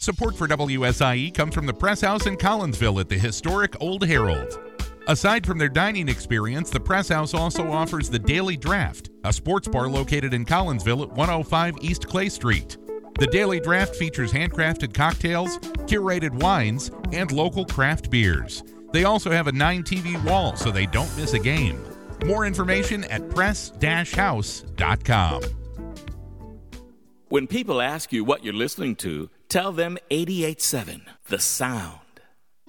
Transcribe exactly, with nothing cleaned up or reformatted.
Support for W S I E comes from the Press House in Collinsville at the historic Old Herald. Aside from their dining experience, the Press House also offers the Daily Draft, a sports bar located in Collinsville at one oh five East Clay Street. The Daily Draft features handcrafted cocktails, curated wines, and local craft beers. They also have a nine T V wall so they don't miss a game. More information at press dash house dot com. When people ask you what you're listening to, tell them eighty-eight point seven, The Sound.